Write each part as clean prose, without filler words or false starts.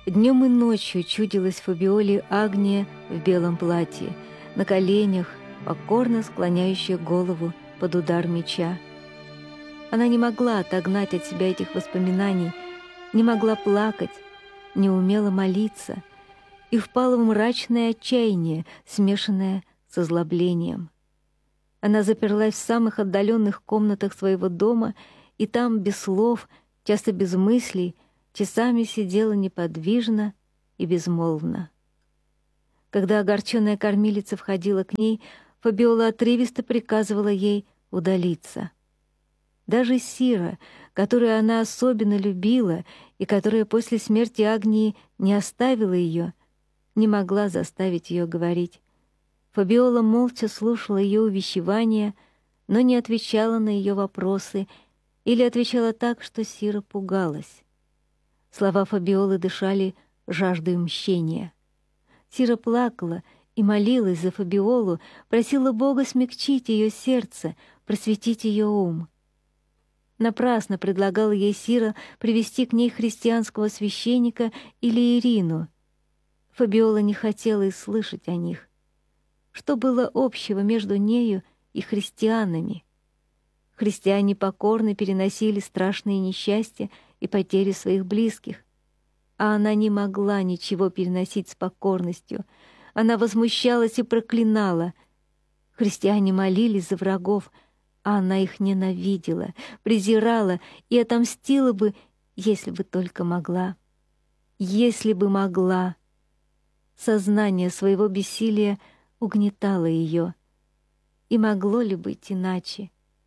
Днем и ночью чудилась Фабиоле Агния в белом платье, на коленях, покорно склоняющая голову под удар меча. Она не могла отогнать от себя этих воспоминаний, не могла плакать, не умела молиться и впала в мрачное отчаяние, смешанное с озлоблением. Она заперлась в самых отдаленных комнатах своего дома и там, без слов, часто без мыслей, часами сидела неподвижно и безмолвно. Когда огорченная кормилица входила к ней, Фабиола отрывисто приказывала ей удалиться. Даже Сира, которую она особенно любила и которая после смерти Агнии не оставила ее, не могла заставить ее говорить. Фабиола молча слушала ее увещевания, но не отвечала на ее вопросы или отвечала так, что Сира пугалась. Слова Фабиолы дышали жаждой мщения. Сира плакала и молилась за Фабиолу, просила Бога смягчить ее сердце, просветить ее ум. Напрасно предлагала ей Сира привести к ней христианского священника или Ирину. Фабиола не хотела и слышать о них. Что было общего между нею и христианами? Христиане покорно переносили страшные несчастья и потери своих близких, а она не могла ничего переносить с покорностью. Она возмущалась и проклинала. Христиане молились за врагов, а она их ненавидела, презирала и отомстила бы, если бы только могла. Если бы могла. Сознание своего бессилия угнетало ее. И могло ли быть иначе?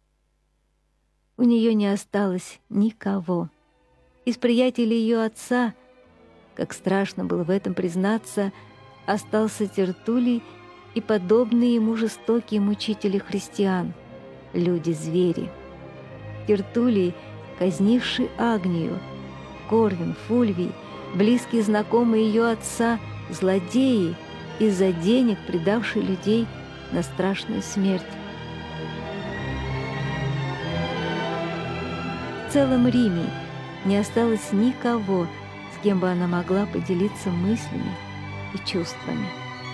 У нее не осталось никого. Из приятелей ее отца, как страшно было в этом признаться, остался Тертулий и подобные ему жестокие мучители христиан, люди-звери. Тертулий, казнивший Агнию, Корвин, Фульвий, близкие знакомые ее отца, злодеи, из-за денег предавшие людей на страшную смерть. В целом Риме не осталось никого, с кем бы она могла поделиться мыслями и чувствами.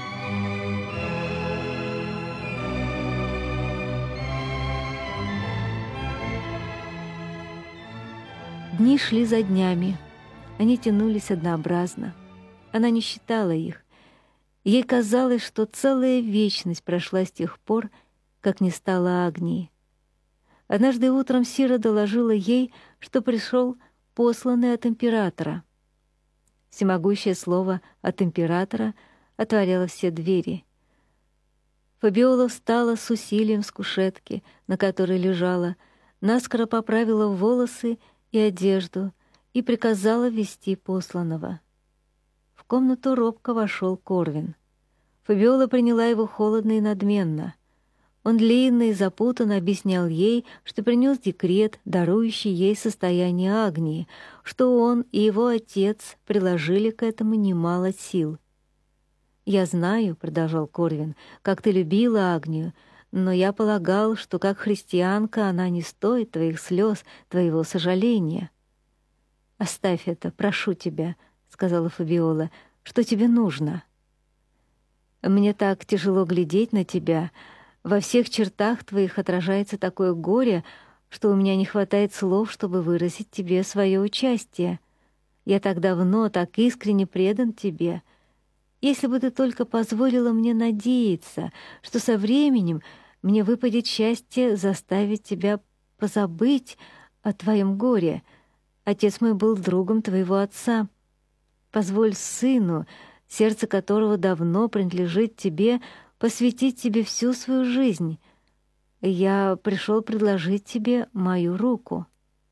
Дни шли за днями, они тянулись однообразно. Она не считала их. Ей казалось, что целая вечность прошла с тех пор, как не стало Агнии. Однажды утром Сира доложила ей, что пришел посланный от императора. Всемогущее слово «от императора» отворяло все двери. Фабиола встала с усилием с кушетки, на которой лежала, наскоро поправила волосы и одежду и приказала вести посланного. В комнату робко вошел Корвин. Фабиола приняла его холодно и надменно. Он длинно и запутанно объяснял ей, что принес декрет, дарующий ей состояние Агнии, что он и его отец приложили к этому немало сил. «Я знаю, — продолжал Корвин, — как ты любила Агнию, но я полагал, что как христианка она не стоит твоих слез, твоего сожаления». «Оставь это, прошу тебя», — сказала Фабиола, — «что тебе нужно?» «Мне так тяжело глядеть на тебя. Во всех чертах твоих отражается такое горе, что у меня не хватает слов, чтобы выразить тебе свое участие. Я так давно, так искренне предан тебе. Если бы ты только позволила мне надеяться, что со временем мне выпадет счастье заставить тебя позабыть о твоем горе. Отец мой был другом твоего отца. Позволь сыну, сердце которого давно принадлежит тебе, посвятить тебе всю свою жизнь. Я пришел предложить тебе мою руку».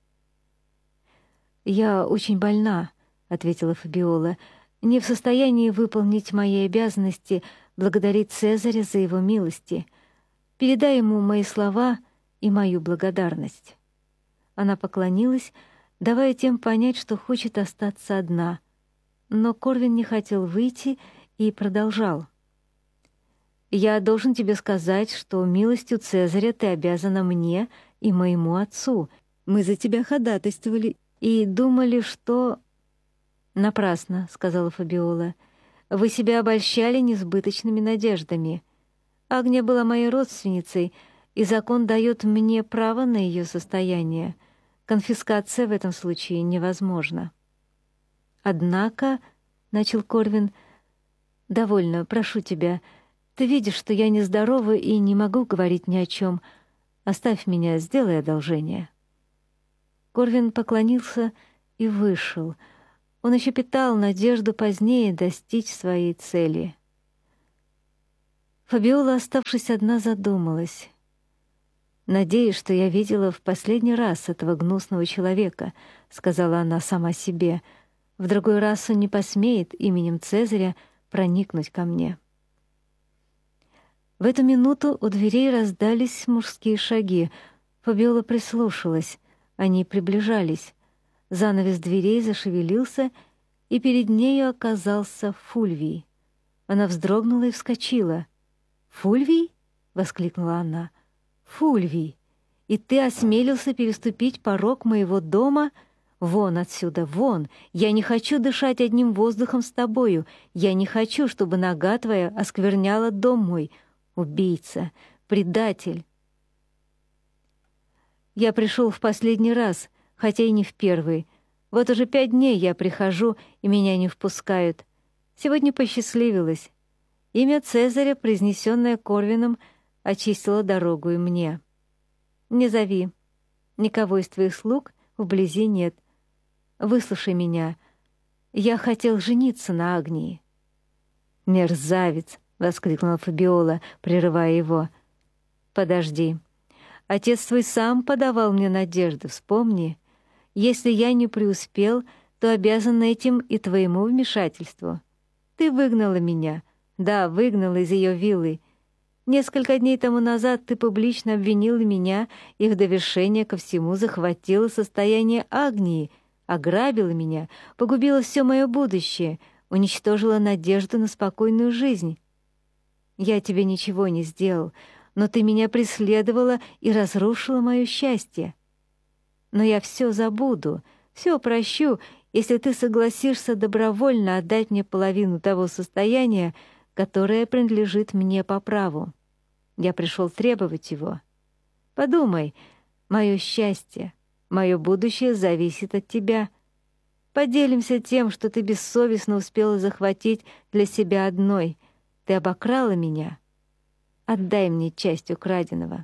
«Я очень больна», — ответила Фабиола, — «не в состоянии выполнить мои обязанности, благодарить Цезаря за его милости. Передай ему мои слова и мою благодарность». Она поклонилась, давая тем понять, что хочет остаться одна. Но Корвин не хотел выйти и продолжал. «Я должен тебе сказать, что милостью Цезаря ты обязана мне и моему отцу. Мы за тебя ходатайствовали и думали, что...» «Напрасно», — сказала Фабиола. «Вы себя обольщали несбыточными надеждами. Агния была моей родственницей, и закон дает мне право на ее состояние. Конфискация в этом случае невозможна». «Однако», — начал Корвин, — «довольно, прошу тебя. Ты видишь, что я нездорова и не могу говорить ни о чем. Оставь меня, сделай одолжение». Корвин поклонился и вышел. Он еще питал надежду позднее достичь своей цели. Фабиола, оставшись одна, задумалась. «Надеюсь, что я видела в последний раз этого гнусного человека», — сказала она сама себе. «В другой раз он не посмеет именем Цезаря проникнуть ко мне». В эту минуту у дверей раздались мужские шаги. Фабиола прислушалась. Они приближались. Занавес дверей зашевелился, и перед нею оказался Фульвий. Она вздрогнула и вскочила. «Фульвий?» — воскликнула она. «Фульвий! И ты осмелился переступить порог моего дома? Вон отсюда, вон! Я не хочу дышать одним воздухом с тобою. Я не хочу, чтобы нога твоя оскверняла дом мой. Убийца! Предатель!» «Я пришел в последний раз, хотя и не в первый. Вот уже 5 дней я прихожу, и меня не впускают. Сегодня посчастливилось. Имя Цезаря, произнесенное Корвином, очистило дорогу и мне. Не зови. Никого из твоих слуг вблизи нет. Выслушай меня. Я хотел жениться на Агнии». «Мерзавец!» — воскликнула Фабиола, прерывая его. «Подожди. Отец твой сам подавал мне надежды, вспомни. Если я не преуспел, то обязан этим и твоему вмешательству. Ты выгнала меня. Да, выгнала из ее виллы. Несколько дней тому назад ты публично обвинила меня и в довершение ко всему захватила состояние Агнии, ограбила меня, погубила все мое будущее, уничтожила надежду на спокойную жизнь. Я тебе ничего не сделал, но ты меня преследовала и разрушила мое счастье. Но я все забуду, все прощу, если ты согласишься добровольно отдать мне половину того состояния, которое принадлежит мне по праву. Я пришел требовать его. Подумай, мое счастье, мое будущее зависит от тебя. Поделимся тем, что ты бессовестно успела захватить для себя одной. Ты обокрала меня. Отдай мне часть украденного».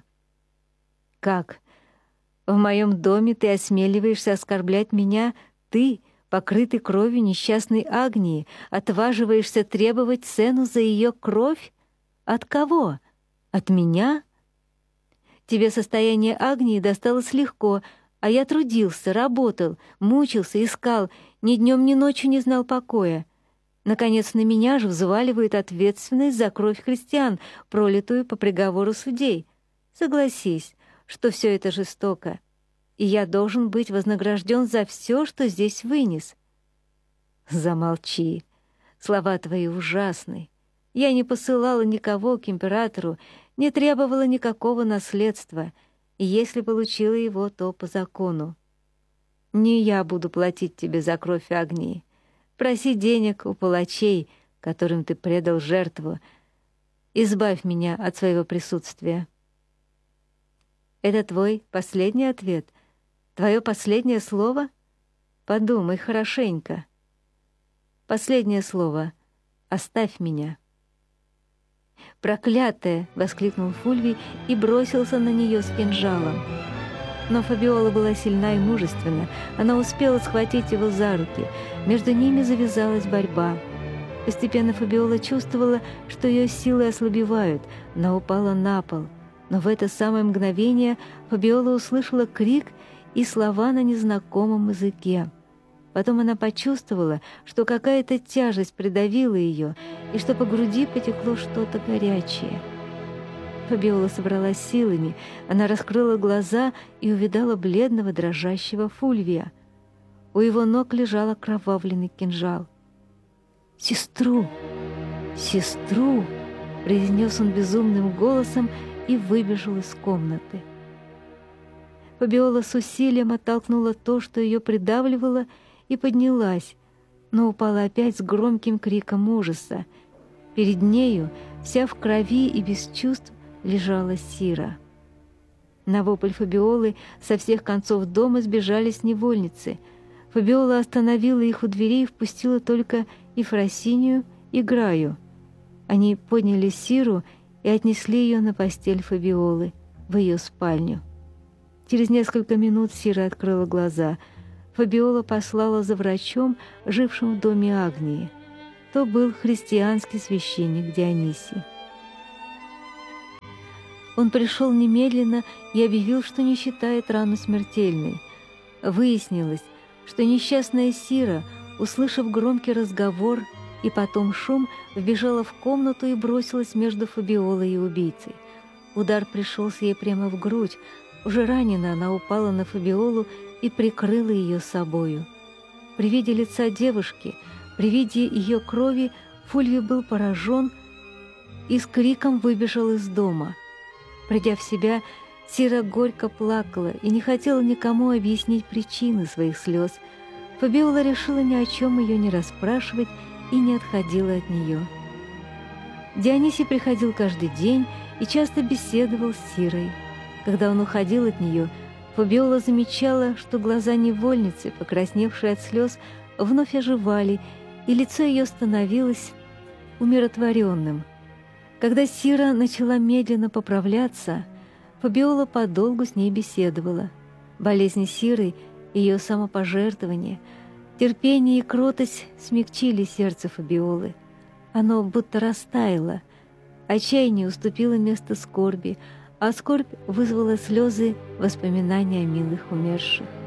«Как? В моем доме ты осмеливаешься оскорблять меня? Ты, покрытый кровью несчастной Агнии, отваживаешься требовать цену за ее кровь? От кого? От меня? Тебе состояние Агнии досталось легко, а я трудился, работал, мучился, искал, ни днем, ни ночью не знал покоя. Наконец, на меня же взваливают ответственность за кровь христиан, пролитую по приговору судей. Согласись, что все это жестоко, и я должен быть вознагражден за все, что здесь вынес». «Замолчи. Слова твои ужасны. Я не посылала никого к императору, не требовала никакого наследства, и если получила его, то по закону. Не я буду платить тебе за кровь Агнии. Проси денег у палачей, которым ты предал жертву. Избавь меня от своего присутствия». «Это твой последний ответ? Твое последнее слово? Подумай хорошенько. Последнее слово. Оставь меня». «Проклятая!» — воскликнул Фульвий и бросился на нее с кинжалом. Но Фабиола была сильна и мужественна. Она успела схватить его за руки. Между ними завязалась борьба. Постепенно Фабиола чувствовала, что ее силы ослабевают. Она упала на пол. Но в это самое мгновение Фабиола услышала крик и слова на незнакомом языке. Потом она почувствовала, что какая-то тяжесть придавила ее, и что по груди потекло что-то горячее. Фабиола собралась силами, она раскрыла глаза и увидала бледного дрожащего Фульвия. У его ног лежал окровавленный кинжал. «Сестру! Сестру!» — произнес он безумным голосом и выбежал из комнаты. Фабиола с усилием оттолкнула то, что ее придавливало, и поднялась, но упала опять с громким криком ужаса. Перед нею, вся в крови и без чувств, лежала Сира. На вопль Фабиолы со всех концов дома сбежались невольницы. Фабиола остановила их у дверей и впустила только Ефросинию и Граю. Они подняли Сиру и отнесли ее на постель Фабиолы в ее спальню. Через несколько минут Сира открыла глаза. Фабиола послала за врачом, жившим в доме Агнии. То был христианский священник Дионисий. Он пришел немедленно и объявил, что не считает рану смертельной. Выяснилось, что несчастная Сира, услышав громкий разговор и потом шум, вбежала в комнату и бросилась между Фабиолой и убийцей. Удар пришелся ей прямо в грудь. Уже ранена она упала на Фабиолу и прикрыла ее собою. При виде лица девушки, при виде ее крови, Фульвий был поражен и с криком выбежал из дома. Придя в себя, Сира горько плакала и не хотела никому объяснить причины своих слез. Фабиола решила ни о чем ее не расспрашивать и не отходила от нее. Дионисий приходил каждый день и часто беседовал с Сирой. Когда он уходил от нее, Фабиола замечала, что глаза невольницы, покрасневшие от слез, вновь оживали, и лицо ее становилось умиротворенным. Когда Сира начала медленно поправляться, Фабиола подолгу с ней беседовала. Болезнь Сиры, ее самопожертвование, терпение и кротость смягчили сердце Фабиолы. Оно будто растаяло. Отчаяние уступило место скорби, а скорбь вызвала слезы воспоминания о милых умерших.